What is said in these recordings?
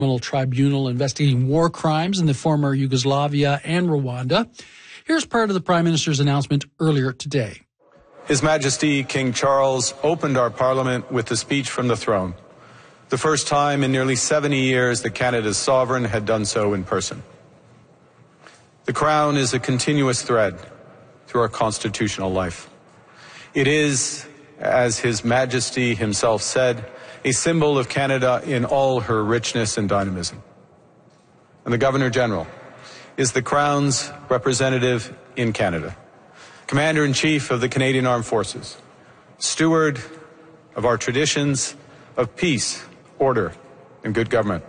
Tribunal investigating war crimes in the former Yugoslavia and Rwanda. Here's part of the Prime Minister's announcement earlier today. His Majesty King Charles opened our Parliament with the speech from the throne, the first time in nearly 70 years that Canada's sovereign had done so in person. The Crown is a continuous thread through our constitutional life. It is, as His Majesty himself said, a symbol of Canada in all her richness and dynamism. And the Governor-General is the Crown's representative in Canada, Commander-in-Chief of the Canadian Armed Forces, steward of our traditions of peace, order, and good government.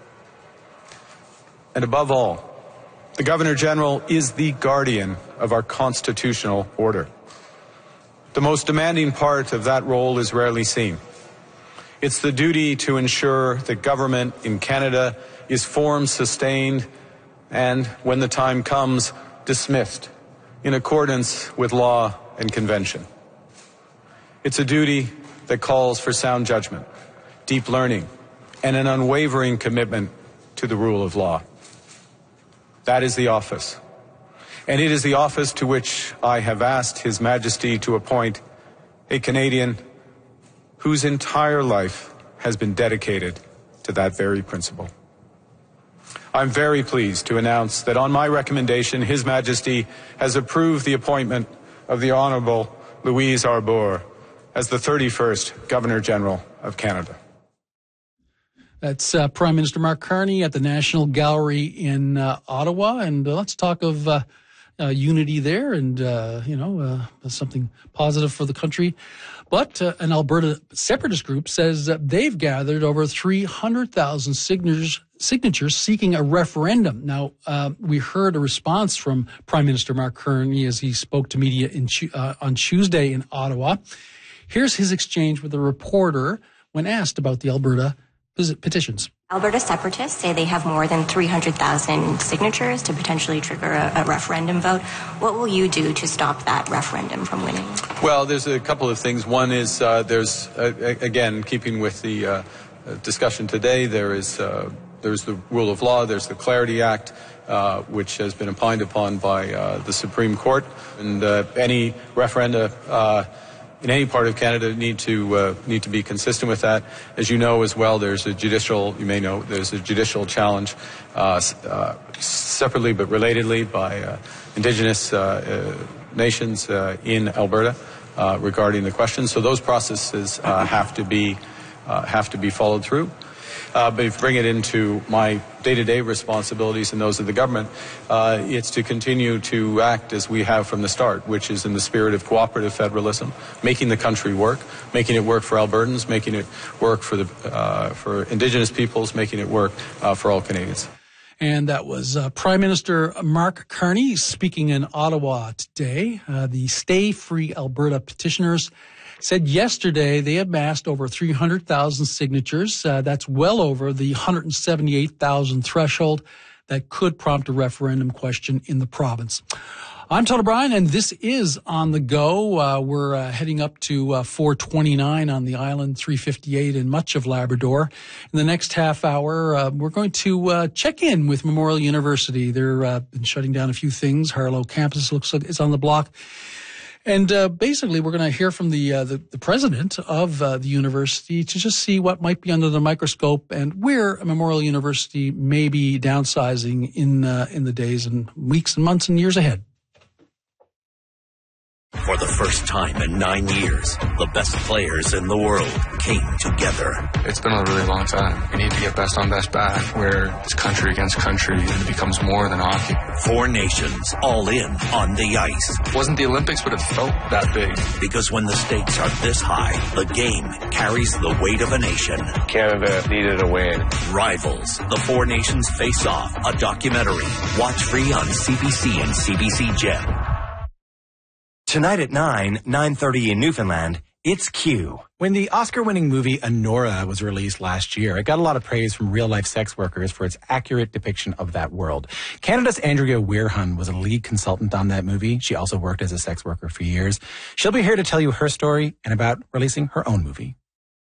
And above all, the Governor-General is the guardian of our constitutional order. The most demanding part of that role is rarely seen. It's the duty to ensure that government in Canada is formed, sustained, and, when the time comes, dismissed in accordance with law and convention. It's a duty that calls for sound judgment, deep learning, and an unwavering commitment to the rule of law. That is the office. And it is the office to which I have asked His Majesty to appoint a Canadian whose entire life has been dedicated to that very principle. I'm very pleased to announce that on my recommendation, His Majesty has approved the appointment of the Honourable Louise Arbour as the 31st Governor-General of Canada. That's Prime Minister Mark Carney at the National Gallery in Ottawa. And let's talk of unity there and, something positive for the country. But an Alberta separatist group says that they've gathered over 300,000 signatures seeking a referendum. Now, we heard a response from Prime Minister Mark Carney as he spoke to media on Tuesday in Ottawa. Here's his exchange with a reporter when asked about the Alberta petitions. Alberta separatists say they have more than 300,000 signatures to potentially trigger a referendum vote. What will you do to stop that referendum from winning? Well, there's a couple of things. One is again, keeping with the discussion today, there's the rule of law, there's the Clarity Act, which has been opined upon by the Supreme Court, and any referenda in any part of Canada need to be consistent with that. As you know as well, there's a judicial challenge separately but relatedly by Indigenous nations in Alberta regarding the question. So those processes have to be followed through. But if you bring it into my day-to-day responsibilities and those of the government, it's to continue to act as we have from the start, which is in the spirit of cooperative federalism, making the country work, making it work for Albertans, making it work for Indigenous peoples, making it work for all Canadians. And that was Prime Minister Mark Carney speaking in Ottawa today. The Stay Free Alberta petitioners said yesterday they amassed over 300,000 signatures. That's well over the 178,000 threshold that could prompt a referendum question in the province. I'm Todd O'Brien, and this is On the Go. We're heading up to 429 on the island, 358 in much of Labrador. In the next half hour, we're going to check in with Memorial University. They're been shutting down a few things. Harlow campus looks like it's on the block. And basically, we're going to hear from the president of the university to just see what might be under the microscope and where Memorial University may be downsizing in the days and weeks and months and years ahead. For the first time in 9 years, the best players in the world came together. It's been a really long time. We need to get best on best back, where it's country against country and it becomes more than hockey. 4 nations all in on the ice. It wasn't the Olympics, but it felt that big. Because when the stakes are this high, the game carries the weight of a nation. Canada needed a win. Rivals, the 4 nations face off, a documentary. Watch free on CBC and CBC Gem. Tonight at 9:30 in Newfoundland, it's Q. When the Oscar-winning movie Anora was released last year, it got a lot of praise from real-life sex workers for its accurate depiction of that world. Canada's Andrea Weirhun was a lead consultant on that movie. She also worked as a sex worker for years. She'll be here to tell you her story and about releasing her own movie.